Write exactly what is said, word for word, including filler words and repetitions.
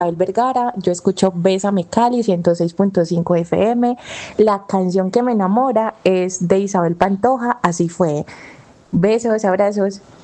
Isabel Vergara, yo escucho Bésame Cali ciento seis punto cinco F M. La canción que me enamora es de Isabel Pantoja, así fue. Besos, abrazos.